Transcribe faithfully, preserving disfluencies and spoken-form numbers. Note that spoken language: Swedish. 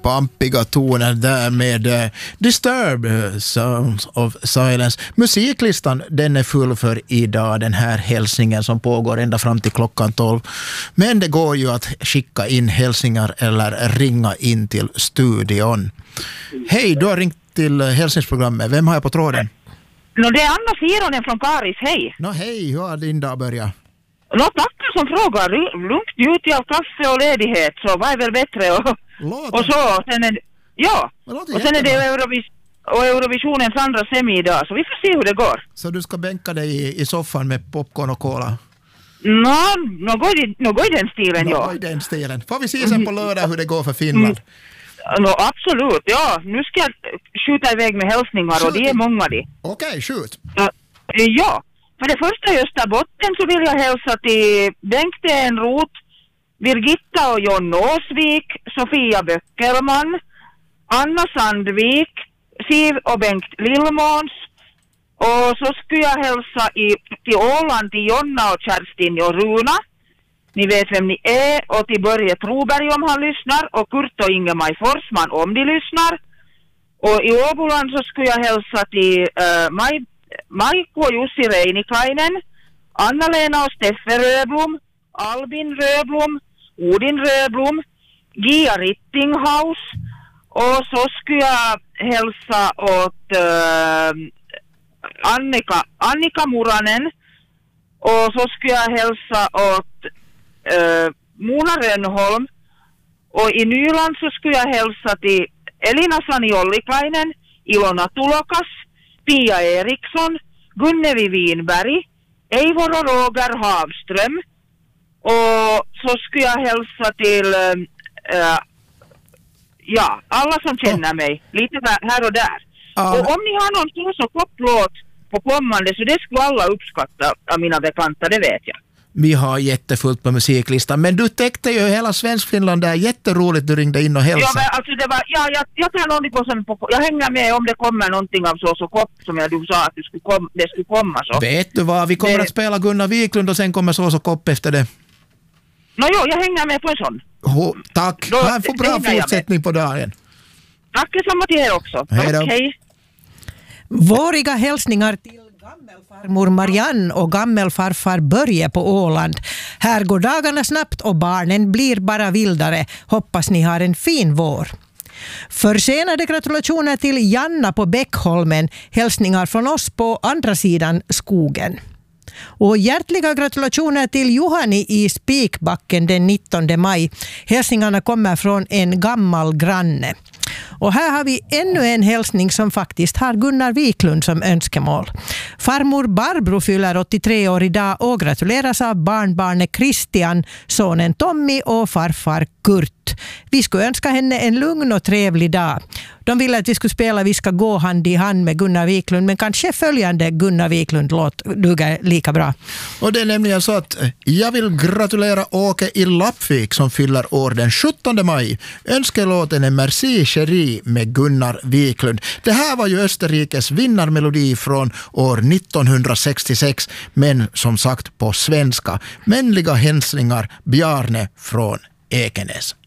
pampiga toner där med uh, Disturb, uh, Sounds of Silence. Musiklistan, den är full för idag, den här hälsningen som pågår ända fram till klockan tolv. Men det går ju att skicka in hälsningar eller ringa in till studion. Hej, du har ringt till hälsningsprogrammet. Vem har jag på tråden? No, det är Anna Sironen från Karis, hej. No, hej, hur har din dag börjat? No, tackar som frågar. Lugnt gjut av kaffe och ledighet, så vad är väl bättre? Och, och så, sen är, ja. Och sen är det Eurovis, och Eurovisionens andra semi idag, så vi får se hur det går. Så du ska bänka dig i, i soffan med popcorn och cola? No, no, går i, no, går i den stilen, no, ja. No, i den stilen. Får vi se sen på lördag hur det går för Finland? Mm. No, absolut, ja. Nu ska jag skjuta iväg med hälsningar Skjut. Och det är många de. Okej, okay, skjut. Uh, ja. För det första i Österbotten så vill jag hälsa till Bengt Enroth, Birgitta och John Åsvik, Sofia Böckelman, Anna Sandvik, Siv och Bengt Lillmåns. Och så skulle jag hälsa i, till Åland till Jonna och Kerstin och Runa. Ni vet vem ni är. Och till Börje Troberg om han lyssnar. Och Kurt och Ingemaj Forsman om de lyssnar. Och i Åboland så skulle jag hälsa till uh, Maj Maikko och Jussi Reinikainen, Anna-Lena och Steffe Röblom, Albin Röblom, Odin Röblom, Gia Rittinghaus, och så skulle jag hälsa åt uh, Annika, Annika Muranen, och så skulle jag hälsa åt uh, Mona Rönnholm, och i Nyland så skulle jag hälsa till Elina Sani-Ollikainen, Ilona Tulokas, Pia Eriksson, Gunnevi Winberg, Eivor och Roger Havström, och så skulle jag hälsa till äh, ja, alla som känner oh. mig, lite här och där. Ah. Och om ni har någon sås och kopplåt på kommande, så det skulle alla uppskatta av mina bekanta, det vet jag. Vi har jättefullt på musiklistan, men du täckte ju hela Svenskfinland där, jätteroligt du ringde in och hälsade. Ja, men alltså det var, ja, jag, jag tar någonting på som på, jag hänger med om det kommer någonting av så så kopp som jag du sa att du skulle kom, det skulle komma så. Vet du vad, vi kommer det... att spela Gunnar Wiklund och sen kommer så så kopp efter det. Nå jo, jag hänger med på en sån. Ho, tack, då, ha en för bra fortsättning på dagen. Tack detsamma till er också. Hej då. Hej. Våriga hälsningar till gammelfarmor Marianne och gammelfarfar Börje på Åland. Här går dagarna snabbt och barnen blir bara vildare. Hoppas ni har en fin vår. Försenade gratulationer till Janna på Bäckholmen. Hälsningar från oss på andra sidan skogen. Och hjärtliga gratulationer till Johani i Spikbacken den nittonde maj. Hälsningarna kommer från en gammal granne. Och här har vi ännu en hälsning som faktiskt har Gunnar Wiklund som önskemål. Farmor Barbro fyller åttiotre år idag och gratuleras av barnbarnet Christian, sonen Tommy och farfar Kurt. Vi skulle önska henne en lugn och trevlig dag. De ville att vi skulle spela Vi ska gå hand i hand med Gunnar Wiklund, men kanske följande Gunnar Wiklund-låt duger lika bra. Och det är nämligen så att jag vill gratulera Åke i Lappvik som fyller år den sjuttonde maj. Önskelåten är Merci Chérie med Gunnar Wiklund. Det här var ju Österrikes vinnarmelodi från år nittonhundrasextiosex, men som sagt på svenska. Vänliga hälsningar Bjarne från Ekenäs.